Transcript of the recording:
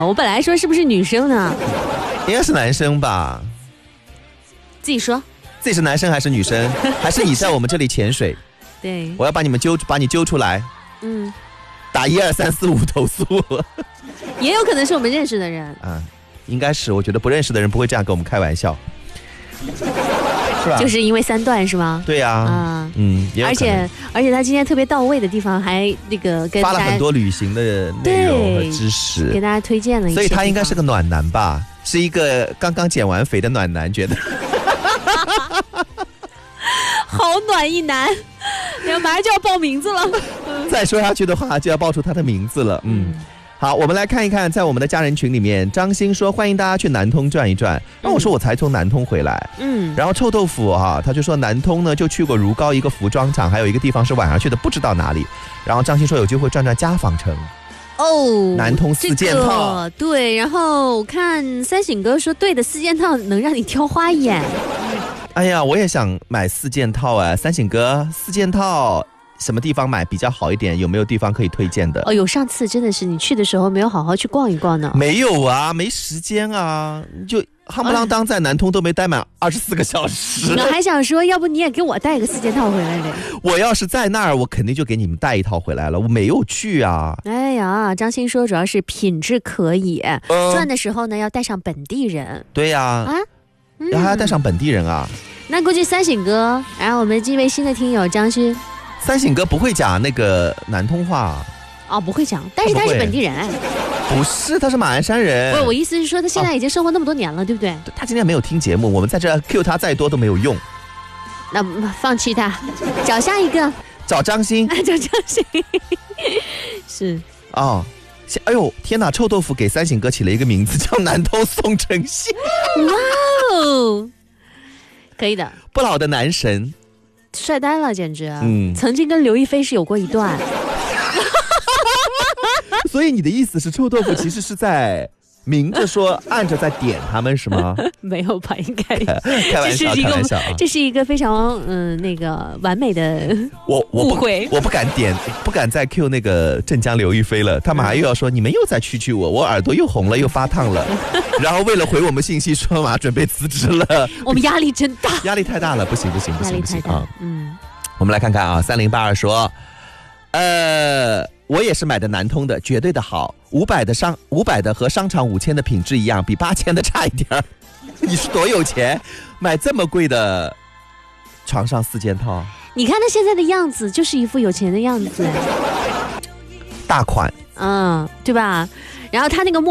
我本来说是不是女生呢？ 应该是男生吧？ 自己说。 自己是男生还是女生？还是你在我们这里潜水？ 对， 我要把你揪出来。打12345投诉。 也有可能是我们认识的人啊，应该是。我觉得不认识的人不会这样跟我们开玩笑，是吧？ 就是因为3段是吗？ 对呀， 而且他今天特别到位的地方还那个跟发了很多旅行的内容和知识， 给大家推荐了一些， 所以他应该是个暖男吧？是一个刚刚减完肥的暖男，觉得好暖一男，马上就要报名字了。 再说下去的话，就要报出他的名字了。好，我们来看一看，在我们的家人群里面，张欣说欢迎大家去南通转一转。然后我说我才从南通回来，然后臭豆腐他就说南通呢就去过如皋一个服装厂，还有一个地方是晚上去的，不知道哪里。然后张欣说有机会转转家纺城。南通4件套， 对。然后我看三省哥说对的，4件套能让你挑花眼。 哎呀，我也想买4件套啊，三省哥4件套。什么地方买比较好一点？有没有地方可以推荐的？ 有上次真的是你去的时候没有好好去逛一逛呢。 没有啊，没时间啊，就夯不啷当在南通都没待满24个小时。 我还想说，要不你也给我带个4件套回来嘞？ 我要是在那儿，我肯定就给你们带一套回来了。我没有去啊。 哎呀，张欣说主要是品质可以，转的时候呢要带上本地人。 对呀，还要带上本地人啊。 那估计三省哥，然后我们这位新的听友张勋。 三省哥不会讲那个南通话不会讲，但是他是本地人。 不是，他是马鞍山人。 我意思是说他现在已经生活那么多年了，对不对？ 他今天没有听节目，我们在这 Q 他再多都没有用。 那放弃他，找下一个， 找张欣。 找张欣。是哎呦天哪，臭豆腐给三省哥起了一个名字叫南通宋承宪。 哇哦，可以的， 不老的男神， 帅呆了，简直。曾经跟刘亦菲是有过一段。 所以你的意思是臭豆腐其实是在明着说暗着在点他们是吗？ 没有吧，应该开玩笑，开玩笑。 这是一个非常那个完美的误会。 我不敢点，不敢再 Q 那个镇江刘亦菲了，他马上又要说你们又在蛐我，我耳朵又红了又发烫了。然后为了回我们信息说嘛，准备辞职了。 我们压力真大， 压力太大了，不行压力太大。 我们来看看啊，3082说，我也是买的南通的，绝对的好，500的和商场5000的品质一样，比8000的差一点。你是多有钱，买这么贵的床上4件套？ 你看他现在的样子，就是一副有钱的样子。 大款， 对吧？然后他那个